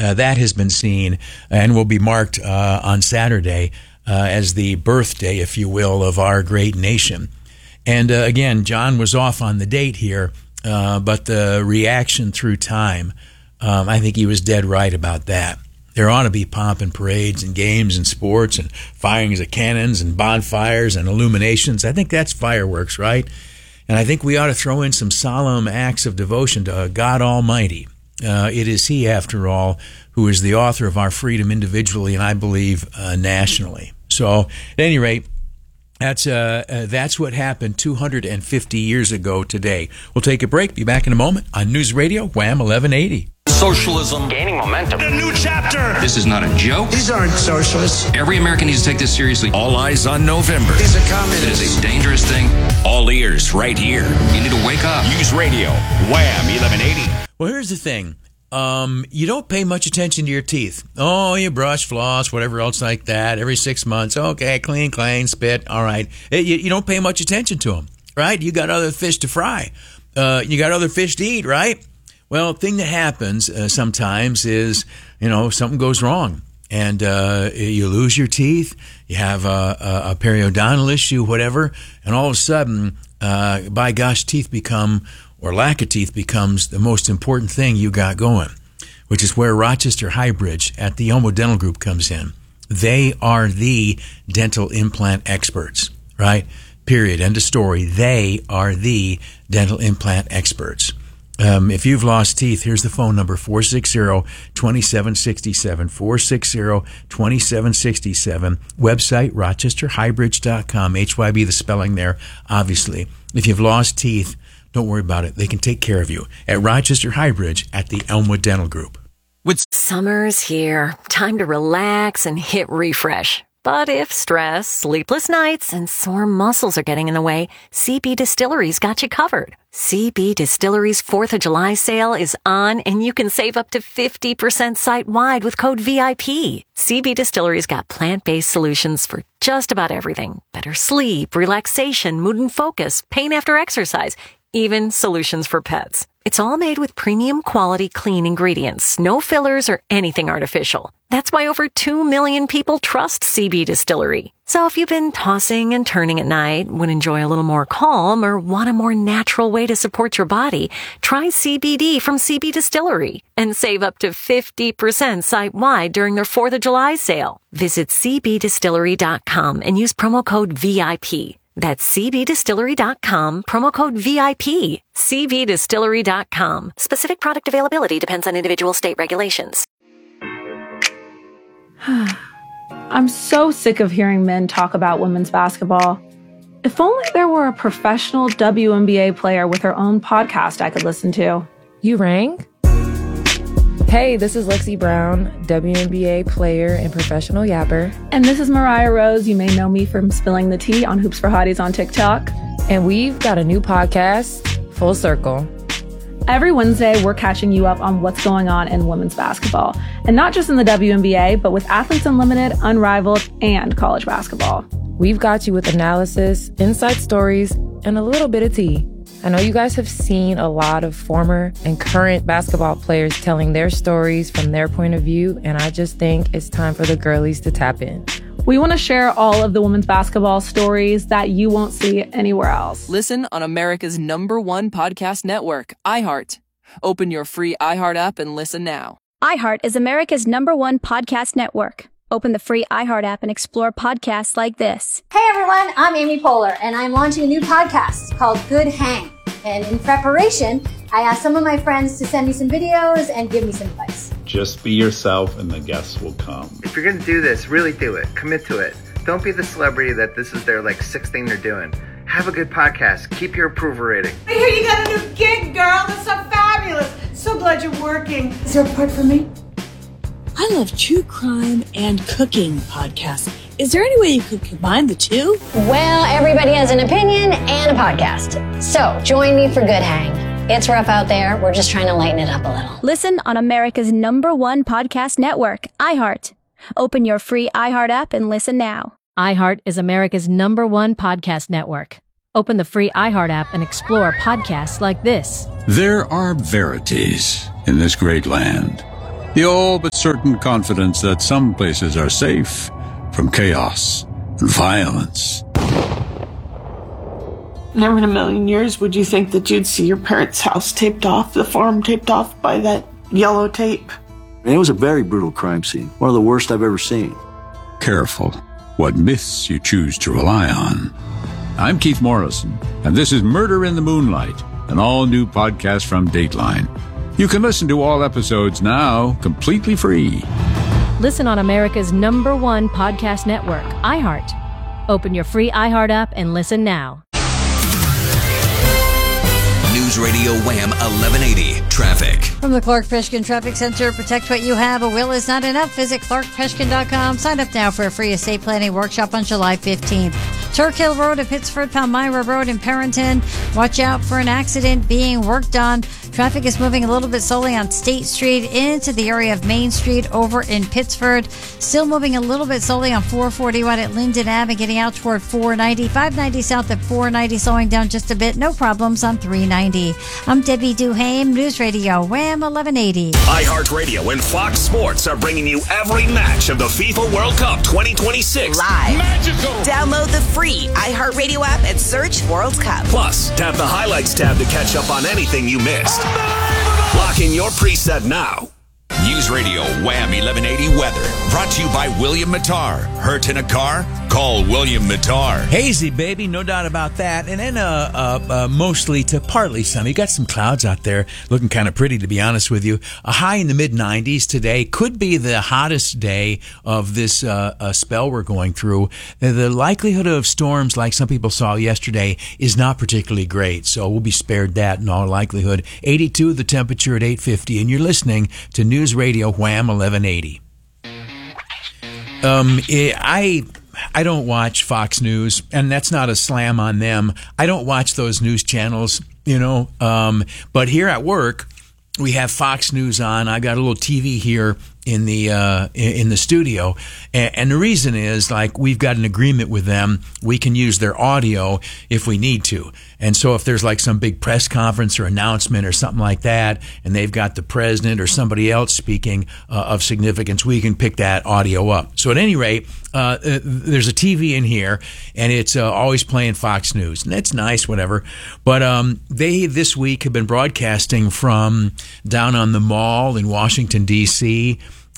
That has been seen and will be marked on Saturday as the birthday, if you will, of our great nation. And again, John was off on the date here, but the reaction through time, I think he was dead right about that. There ought to be pomp and parades and games and sports and firings of cannons and bonfires and illuminations. I think that's fireworks, right? And I think we ought to throw in some solemn acts of devotion to God Almighty. It is He, after all, who is the author of our freedom individually and I believe nationally. So, at any rate, that's what happened 250 years ago today. We'll take a break. Be back in a moment on News Radio Wham 1180. Socialism gaining momentum. A new chapter. This is not a joke. These aren't socialists. Every American needs to take this seriously. All eyes on November. These are communists. It is a dangerous thing. All ears right here. You need to wake up. News Radio Wham 1180. Well, here's the thing. You don't pay much attention to your teeth. Oh, you brush, floss, whatever else like that. Every 6 months. Okay, clean, spit. All right. You don't pay much attention to them, right? You got other fish to fry. You got other fish to eat, right? Well, the thing that happens sometimes is, something goes wrong. And you lose your teeth. You have a periodontal issue, whatever. And all of a sudden, by gosh, teeth become, or lack of teeth becomes the most important thing you got going, which is where Rochester Highbridge at the Elmo Dental Group comes in. They are the dental implant experts, right? Period. End of story. They are the dental implant experts. If you've lost teeth, here's the phone number, 460-2767, 460-2767. Website, rochesterhighbridge.com, HYB, the spelling there, obviously. If you've lost teeth, don't worry about it. They can take care of you at Rochester Highbridge at the Elmwood Dental Group. Summer's here. Time to relax and hit refresh. But if stress, sleepless nights, and sore muscles are getting in the way, CB Distillery's got you covered. CB Distillery's 4th of July sale is on, and you can save up to 50% site-wide with code VIP. CB Distillery's got plant-based solutions for just about everything. Better sleep, relaxation, mood and focus, pain after exercise, even solutions for pets. It's all made with premium quality clean ingredients, no fillers or anything artificial. That's why over 2 million people trust CB Distillery. So if you've been tossing and turning at night, would enjoy a little more calm, or want a more natural way to support your body, try CBD from CB Distillery and save up to 50% site-wide during their 4th of July sale. Visit cbdistillery.com and use promo code VIP. That's cbdistillery.com, promo code VIP. cbdistillery.com. Specific product availability depends on individual state regulations. I'm so sick of hearing men talk about women's basketball. If only there were a professional WNBA player with her own podcast I could listen to. You rang? Hey, this is Lexi Brown, WNBA player and professional yapper. And this is Mariah Rose. You may know me from spilling the tea on Hoops for Hotties on TikTok. And we've got a new podcast, Full Circle. Every Wednesday, we're catching you up on what's going on in women's basketball. And not just in the WNBA, but with Athletes Unlimited, Unrivaled, and college basketball. We've got you with analysis, inside stories, and a little bit of tea. I know you guys have seen a lot of former and current basketball players telling their stories from their point of view, and I just think it's time for the girlies to tap in. We want to share all of the women's basketball stories that you won't see anywhere else. Listen on America's #1 podcast network, iHeart. Open your free iHeart app and listen now. iHeart is America's #1 podcast network. Open the free iHeart app and explore podcasts like this. Hey everyone, I'm Amy Poehler, and I'm launching a new podcast called Good Hang. And in preparation, I asked some of my friends to send me some videos and give me some advice. Just be yourself and the guests will come. If you're going to do this, really do it. Commit to it. Don't be the celebrity that this is their sixth thing they're doing. Have a good podcast. Keep your approval rating. I hear you got a new gig, girl. That's so fabulous. So glad you're working. Is there a part for me? I love true crime and cooking podcasts. Is there any way you could combine the two? Well, everybody has an opinion and a podcast. So join me for Good Hang. It's rough out there. We're just trying to lighten it up a little. Listen on America's #1 podcast network, iHeart. Open your free iHeart app and listen now. iHeart is America's #1 podcast network. Open the free iHeart app and explore podcasts like this. There are verities in this great land. The all but certain confidence that some places are safe from chaos and violence. Never in a million years would you think that you'd see your parents' house taped off, the farm taped off by that yellow tape. It was a very brutal crime scene, one of the worst I've ever seen. Careful what myths you choose to rely on. I'm Keith Morrison, and this is Murder in the Moonlight, an all-new podcast from Dateline. You can listen to all episodes now completely free. Listen on America's #1 podcast network, iHeart. Open your free iHeart app and listen now. News Radio Wham 1180 Traffic. From the Clark Peshkin Traffic Center, protect what you have. A will is not enough. Visit clarkpeshkin.com. Sign up now for a free estate planning workshop on July 15th. Turk Hill Road in Pittsford, Palmyra Road in Perrington. Watch out for an accident being worked on. Traffic is moving a little bit slowly on State Street into the area of Main Street over in Pittsford. Still moving a little bit slowly on 441 at Linden Ave and getting out toward 490. 590 south at 490, slowing down just a bit. No problems on 390. I'm Debbie Duhame, News Radio Wham 1180. iHeartRadio and Fox Sports are bringing you every match of the FIFA World Cup 2026 live. Magical. Download the free iHeartRadio app and search World Cup. Plus, tap the highlights tab to catch up on anything you missed. Lock in your preset now. News Radio Wham 1180 Weather. Brought to you by William Mattar. Hurt in a car? Call William Mattar. Hazy, baby, no doubt about that. And then mostly to partly sunny. You got some clouds out there looking kind of pretty, to be honest with you. A high in the mid-90s today. Could be the hottest day of this spell we're going through. The likelihood of storms, like some people saw yesterday, is not particularly great. So we'll be spared that in all likelihood. 82 the temperature at 8:50. And you're listening to News Radio Wham 1180. I don't watch Fox News, and that's not a slam on them. I don't watch those news channels, but here at work, we have Fox News on. I got a little TV here in the studio, and the reason is, like, we've got an agreement with them. We can use their audio if we need to. And so if there's like some big press conference or announcement or something like that, and they've got the president or somebody else speaking of significance, we can pick that audio up. So at any rate, there's a TV in here, and it's always playing Fox News, and that's nice, whatever. But they this week have been broadcasting from down on the Mall in Washington D.C.,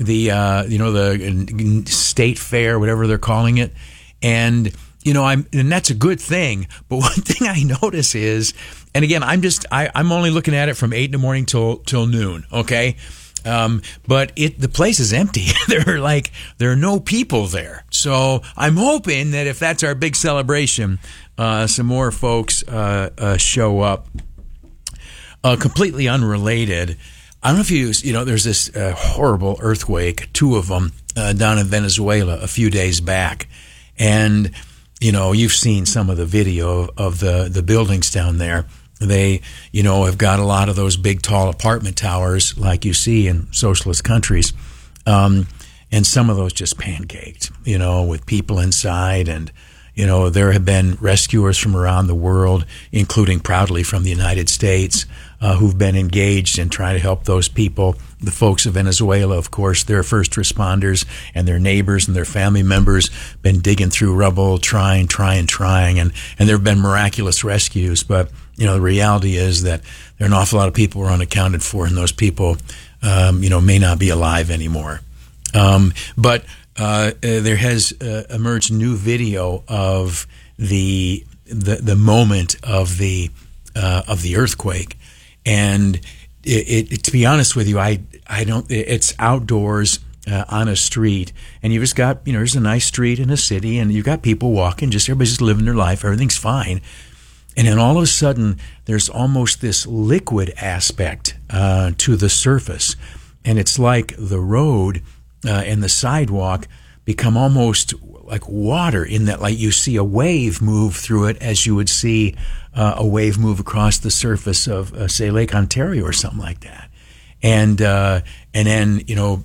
the State Fair, whatever they're calling it, and that's a good thing. But one thing I notice is, and again, I'm only looking at it from 8 in the morning till noon, okay? But the place is empty. There are no people there. So I'm hoping that if that's our big celebration, some more folks show up. Completely unrelated. I don't know if there's this horrible earthquake, 2 of them down in Venezuela a few days back, and you've seen some of the video of the buildings down there. They, have got a lot of those big, tall apartment towers like you see in socialist countries, and some of those just pancaked, with people inside. And, there have been rescuers from around the world, including proudly from the United States, who've been engaged in trying to help those people. The folks of Venezuela, of course, their first responders and their neighbors and their family members been digging through rubble, trying. And there have been miraculous rescues. But, the reality is that there are an awful lot of people who are unaccounted for, and those people, may not be alive anymore. But there has emerged new video of the moment of the earthquake. And to be honest with you, I don't. It's outdoors on a street, and you just got there's a nice street in a city, and you've got people walking, everybody's just living their life, everything's fine, and then all of a sudden there's almost this liquid aspect to the surface, and it's like the road and the sidewalk become almost like water, in that, like, you see a wave move through it as you would see a wave move across the surface of, say, Lake Ontario or something like that. And then,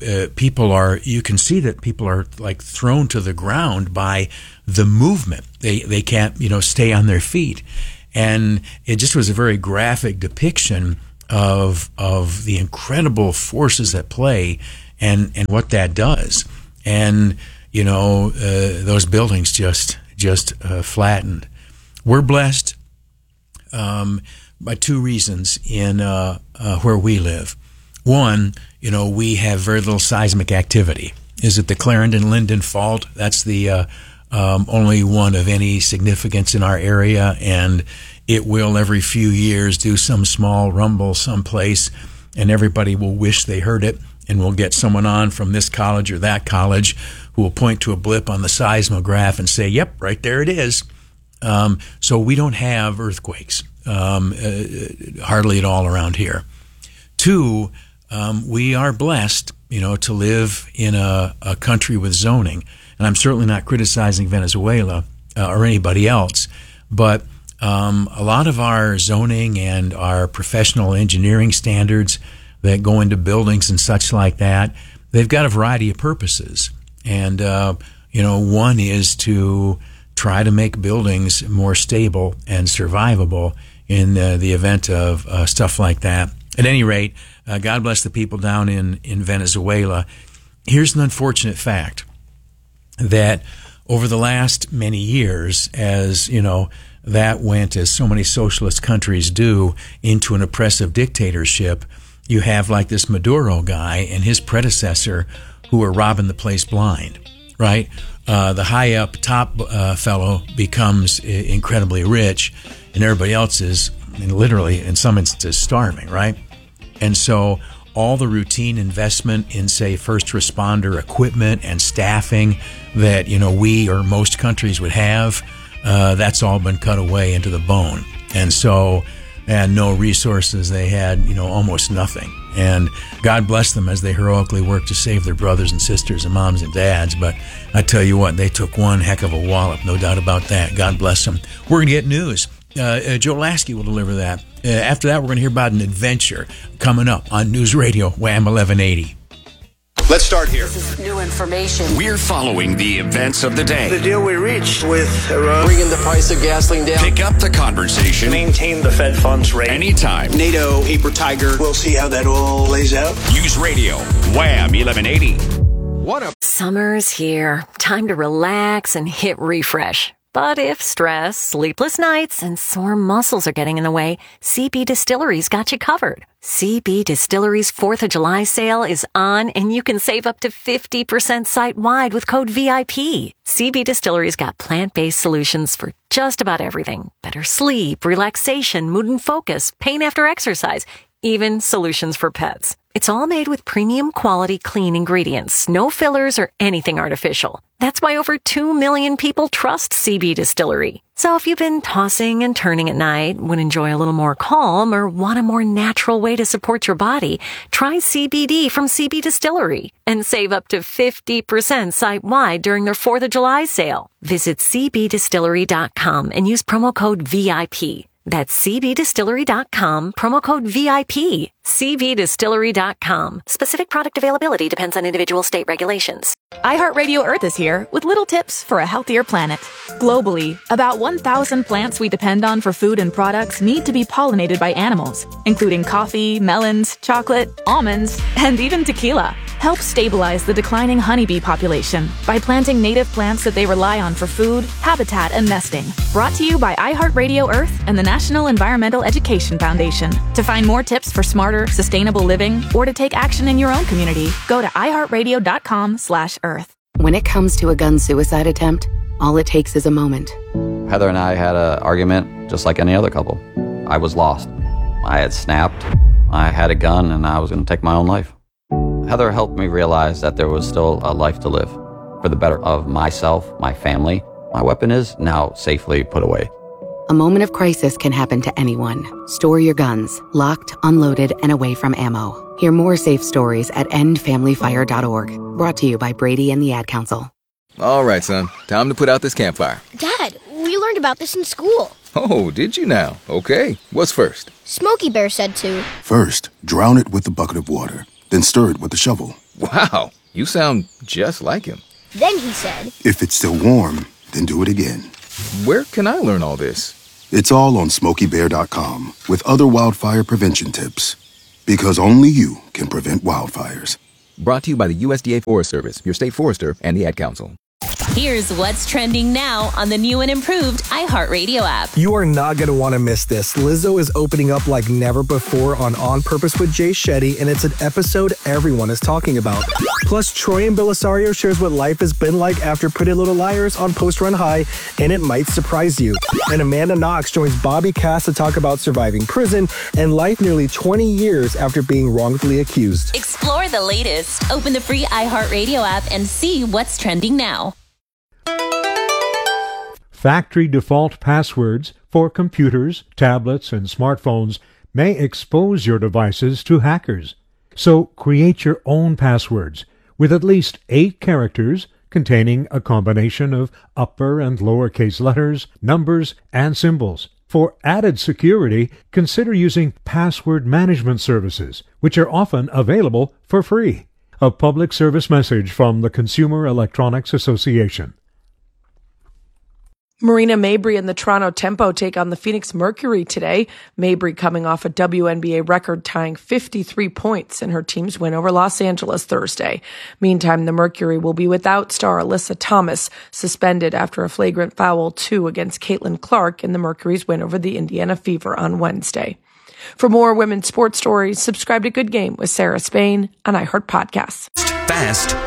you can see that people are like thrown to the ground by the movement. They can't, stay on their feet. And it just was a very graphic depiction of the incredible forces at play and what that does. And, those buildings just flattened. We're blessed by two reasons in where we live. One, we have very little seismic activity. Is it the Clarendon-Linden fault? That's the only one of any significance in our area, and it will every few years do some small rumble someplace, and everybody will wish they heard it, and we'll get someone on from this college or that college who will point to a blip on the seismograph and say, yep, right there it is. So we don't have earthquakes hardly at all around here. Two, we are blessed, to live in a country with zoning. And I'm certainly not criticizing Venezuela or anybody else, but a lot of our zoning and our professional engineering standards that go into buildings and such like that, they've got a variety of purposes. And, one is to try to make buildings more stable and survivable in the event of stuff like that. At any rate, God bless the people down in Venezuela. Here's an unfortunate fact that over the last many years, as that went, as so many socialist countries do, into an oppressive dictatorship, you have like this Maduro guy and his predecessor who are robbing the place blind, right? The high up top fellow becomes incredibly rich, and everybody else is literally, in some instances, starving, right? And so all the routine investment in, say, first responder equipment and staffing that, we or most countries would have, that's all been cut away into the bone. And so they had no resources. They had, almost nothing. And God bless them as they heroically work to save their brothers and sisters and moms and dads. But I tell you what, they took one heck of a wallop, no doubt about that. God bless them. We're going to get news. Joe Lasky will deliver that. After that, we're going to hear about an adventure coming up on News Radio Wham 1180. Let's start here. This is new information. We're following the events of the day. The deal we reached with Iran, bringing the price of gasoline down. Pick up the conversation. Maintain the Fed funds rate. Anytime. NATO, Paper Tiger. We'll see how that all lays out. News Radio Wham 1180. What up? Summer's here. Time to relax and hit refresh. But if stress, sleepless nights, and sore muscles are getting in the way, CB Distillery's got you covered. CB Distillery's 4th of July sale is on, and you can save up to 50% site-wide with code VIP. CB Distillery's got plant-based solutions for just about everything. Better sleep, relaxation, mood and focus, pain after exercise, even solutions for pets. It's all made with premium quality clean ingredients, no fillers or anything artificial. That's why over 2 million people trust CB Distillery. So if you've been tossing and turning at night, would enjoy a little more calm, or want a more natural way to support your body, try CBD from CB Distillery and save up to 50% site-wide during their 4th of July sale. Visit cbdistillery.com and use promo code VIP. That's cbdistillery.com, promo code VIP. cbdistillery.com. Specific product availability depends on individual state regulations. iHeartRadio Earth is here with little tips for a healthier planet. Globally, about 1,000 plants we depend on for food and products need to be pollinated by animals, including coffee, melons, chocolate, almonds, and even tequila. Help stabilize the declining honeybee population by planting native plants that they rely on for food, habitat, and nesting. Brought to you by iHeartRadio Earth and the National Environmental Education Foundation. To find more tips for smarter, sustainable living, or to take action in your own community, go to iHeartRadio.com/Earth. When it comes to a gun suicide attempt, all it takes is a moment. Heather and I had an argument just like any other couple. I was lost. I had snapped. I had a gun and I was going to take my own life. Heather helped me realize that there was still a life to live for the better of myself, my family. My weapon is now safely put away. A moment of crisis can happen to anyone. Store your guns, locked, unloaded, and away from ammo. Hear more safe stories at endfamilyfire.org. Brought to you by Brady and the Ad Council. All right, son. Time to put out this campfire. Dad, we learned about this in school. Oh, did you now? Okay. What's first? Smokey Bear said to. First, drown it with a bucket of water. Then stir it with a shovel. Wow. You sound just like him. Then he said. If it's still warm, then do it again. Where can I learn all this? It's all on SmokeyBear.com with other wildfire prevention tips. Because only you can prevent wildfires. Brought to you by the USDA Forest Service, your state forester, and the Ad Council. Here's what's trending now on the new and improved iHeartRadio app. You are not going to want to miss this. Lizzo is opening up like never before on Purpose with Jay Shetty, and it's an episode everyone is talking about. Plus, Troy and Belisario shares what life has been like after Pretty Little Liars on Post Run High, and it might surprise you. And Amanda Knox joins Bobby Cass to talk about surviving prison and life nearly 20 years after being wrongfully accused. Explore the latest. Open the free iHeartRadio app and see what's trending now. Factory default passwords for computers, tablets, and smartphones may expose your devices to hackers. So create your own passwords with at least 8 characters containing a combination of upper and lowercase letters, numbers, and symbols. For added security, consider using password management services, which are often available for free. A public service message from the Consumer Electronics Association. Marina Mabrey and the Toronto Tempo take on the Phoenix Mercury today. Mabrey coming off a WNBA record-tying 53 points in her team's win over Los Angeles Thursday. Meantime, the Mercury will be without star Alyssa Thomas, suspended after a flagrant foul 2 against Caitlin Clark in the Mercury's win over the Indiana Fever on Wednesday. For more women's sports stories, subscribe to Good Game with Sarah Spain on iHeart Podcasts. Fast,